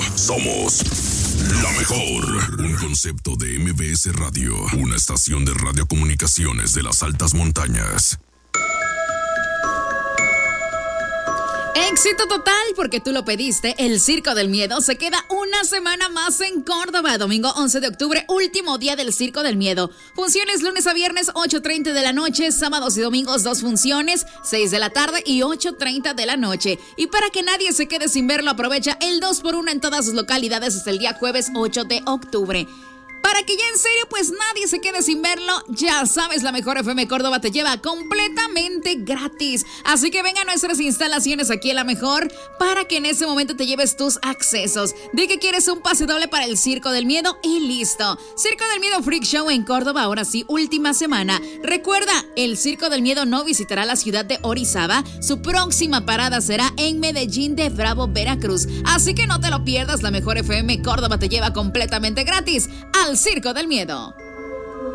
somos la mejor. Un concepto de MBS Radio, una estación de radiocomunicaciones de las altas montañas. Éxito total, porque tú lo pediste. El Circo del Miedo se queda una semana más en Córdoba. Domingo 11 de octubre, último día del Circo del Miedo. Funciones lunes a viernes, 8:30 de la noche. Sábados y domingos, 2 funciones, 6 de la tarde y 8:30 de la noche. Y para que nadie se quede sin verlo, aprovecha el 2x1 en todas sus localidades hasta el día jueves 8 de octubre. Para que ya en serio pues nadie se quede sin verlo, ya sabes, la Mejor FM Córdoba te lleva completamente gratis. Así que venga a nuestras instalaciones aquí en La Mejor para que en ese momento te lleves tus accesos. Di que quieres un pase doble para el Circo del Miedo y listo. Circo del Miedo Freak Show en Córdoba, ahora sí, última semana. Recuerda, el Circo del Miedo no visitará la ciudad de Orizaba. Su próxima parada será en Medellín de Bravo, Veracruz. Así que no te lo pierdas, la Mejor FM Córdoba te lleva completamente gratis al Circo del Miedo.